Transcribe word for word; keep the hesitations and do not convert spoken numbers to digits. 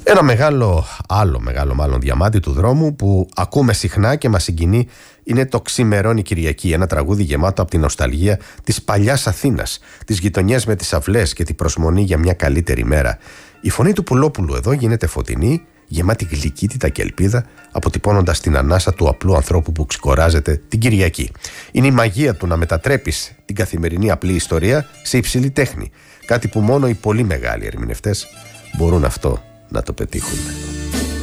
Ένα μεγάλο, άλλο μεγάλο μάλλον διαμάντι του δρόμου που ακούμε συχνά και μας συγκινεί είναι το «Ξημερώνει Κυριακή», ένα τραγούδι γεμάτο από την νοσταλγία της παλιάς Αθήνας, τις γειτονιές με τις αυλές και την προσμονή για μια καλύτερη μέρα. Η φωνή του Πουλόπουλου εδώ γίνεται φωτεινή, γεμάτη γλυκύτητα και ελπίδα, αποτυπώνοντας την ανάσα του απλού ανθρώπου που ξεκοράζεται την Κυριακή. Είναι η μαγεία του να μετατρέπεις την καθημερινή απλή ιστορία σε υψηλή τέχνη. Κάτι που μόνο οι πολύ μεγάλοι ερμηνευτές μπορούν αυτό να το πετύχουν.